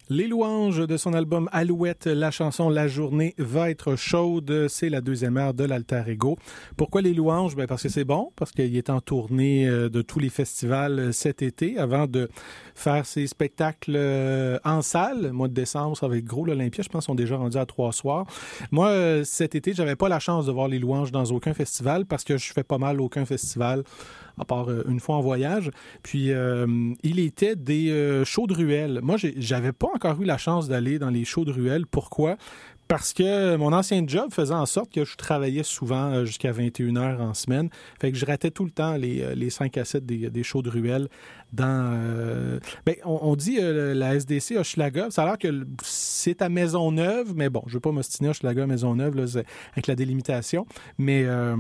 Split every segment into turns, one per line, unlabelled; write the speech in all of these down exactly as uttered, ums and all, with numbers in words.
Les louanges de son album Alouette, la chanson La journée va être chaude, c'est la deuxième heure de l'Alter Ego. Pourquoi les louanges? Ben parce que c'est bon, parce qu'il est en tournée de tous les festivals cet été avant de faire ses spectacles en salle. Le mois de décembre, ça va être gros. L'Olympia, je pense, sont déjà rendus à trois soirs. Moi, cet été, j'avais pas la chance de voir les louanges dans aucun festival parce que je fais pas mal aucun festival à part euh, une fois en voyage. Puis, euh, il était des euh, shows de ruelle. Moi, j'ai, j'avais pas encore eu la chance d'aller dans les shows de ruelle. Pourquoi? Parce que mon ancien job faisait en sorte que je travaillais souvent jusqu'à vingt et une heures en semaine. Fait que je ratais tout le temps les, les cinq à sept des, des shows de ruelle dans... Euh, ben, on, on dit euh, la S D C Hochelaga. Ça a l'air que c'est à Maisonneuve, mais bon, je veux pas m'ostiner Hochelaga Maisonneuve là, avec la délimitation. Mais euh,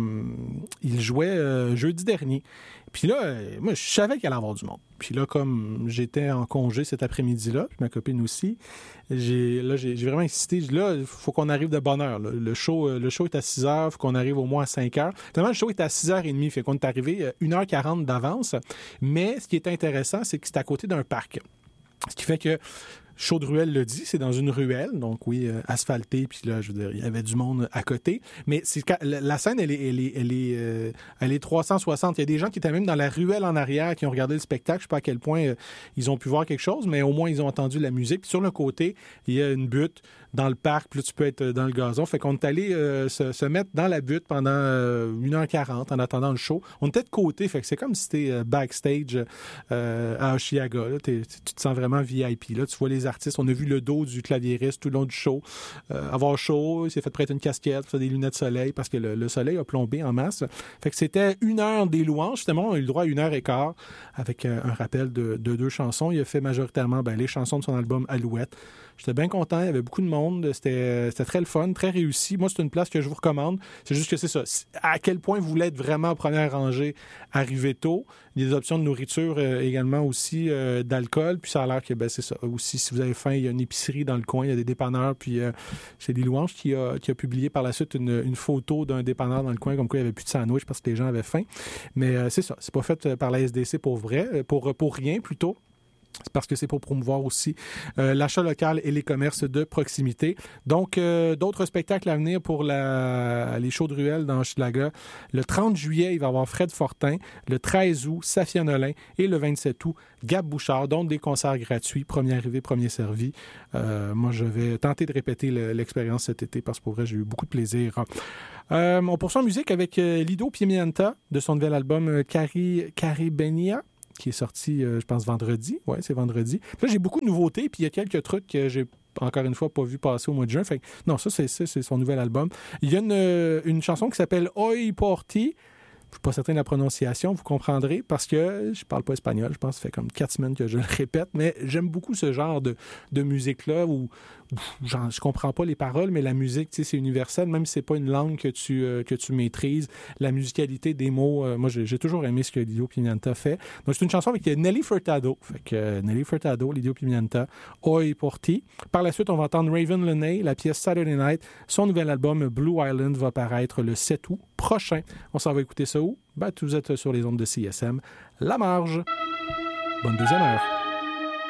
il jouait euh, jeudi dernier. Puis là, euh, moi, je savais qu'il allait y avoir du monde. Puis là, comme j'étais en congé cet après-midi-là, puis ma copine aussi, j'ai, là, j'ai, j'ai vraiment insisté. Là, il faut qu'on arrive de bonne heure. Là. Le show, le show est à six heures, il faut qu'on arrive au moins à cinq heures. Finalement, le show est à six heures trente, fait qu'on est arrivé une heure quarante d'avance. Mais ce qui est intéressant, c'est que c'est à côté d'un parc. Ce qui fait que Show de ruelle le dit, c'est dans une ruelle, donc oui, euh, asphaltée, puis là, je veux dire, il y avait du monde à côté. Mais c'est la, la scène, elle est, elle est, elle est, euh, elle est trois cent soixante. Il y a des gens qui étaient même dans la ruelle en arrière, qui ont regardé le spectacle. Je sais pas à quel point euh, ils ont pu voir quelque chose, mais au moins ils ont entendu la musique. Puis sur le côté, il y a une butte dans le parc, puis là, tu peux être dans le gazon. Fait qu'on est allé euh, se, se mettre dans la butte pendant euh, une heure quarante en attendant le show. On était de côté, fait que c'est comme si t'es euh, backstage euh, à Hochelaga. Là. T'es, tu te sens vraiment V I P. Là, tu vois les artistes. On a vu le dos du claviériste tout le long du show. Euh, avoir chaud, il s'est fait prêter une casquette, des lunettes de soleil, parce que le, le soleil a plombé en masse. Fait que c'était une heure des louanges. Justement, on a eu le droit à une heure et quart avec euh, un rappel de, de deux chansons. Il a fait majoritairement ben, les chansons de son album Alouette. J'étais bien content, il y avait beaucoup de monde, c'était, c'était très le fun, très réussi. Moi, c'est une place que je vous recommande. C'est juste que c'est ça. À quel point vous voulez être vraiment en première rangée, arrivez tôt. Il y a des options de nourriture euh, également aussi, euh, d'alcool. Puis ça a l'air que ben, c'est ça. Aussi, si vous avez faim, il y a une épicerie dans le coin, il y a des dépanneurs. Puis euh, c'est des louanges qui a, qui a publié par la suite une, une photo d'un dépanneur dans le coin, comme quoi il n'y avait plus de sandwich parce que les gens avaient faim. Mais euh, c'est ça. C'est pas fait par la S D C pour vrai, pour, pour rien plutôt. C'est parce que c'est pour promouvoir aussi euh, l'achat local et les commerces de proximité. Donc, euh, d'autres spectacles à venir pour la, les shows de ruelle dans Hochelaga. Le trente juillet, il va y avoir Fred Fortin. Le treize août, Safia Nolin. Et le vingt-sept août, Gab Bouchard. Donc, des concerts gratuits. Premier arrivé, premier servi. Euh, moi, je vais tenter de répéter le, l'expérience cet été parce que pour vrai, j'ai eu beaucoup de plaisir. Euh, on poursuit en musique avec euh, Lido Pimienta de son nouvel album euh, Cari, Caribenia, qui est sorti, euh, je pense, vendredi. Ouais, c'est vendredi. Là, j'ai beaucoup de nouveautés, puis il y a quelques trucs que j'ai encore une fois pas vu passer au mois de juin. Fait que, non, ça, c'est, c'est, c'est son nouvel album. Il y a une, une chanson qui s'appelle Oi Porti. Je suis pas certain de la prononciation, vous comprendrez, parce que je parle pas espagnol. Je pense que ça fait comme quatre semaines que je le répète, mais j'aime beaucoup ce genre de, de musique-là où, où genre, je comprends pas les paroles, mais la musique, tu sais, c'est universel, même si c'est pas une langue que tu, euh, que tu maîtrises. La musicalité des mots, euh, moi, j'ai, j'ai toujours aimé ce que Lido Pimienta fait. Donc, c'est une chanson avec Nelly Furtado. Fait que euh, Nelly Furtado, Lido Pimienta, Oi Porti. Par la suite, on va entendre Raven Lenay, la pièce Saturday Night. Son nouvel album Blue Island va paraître le sept août prochain. On s'en va écouter ça où? Ben, vous êtes sur les ondes de C I S M. La Marge. Bonne deuxième heure.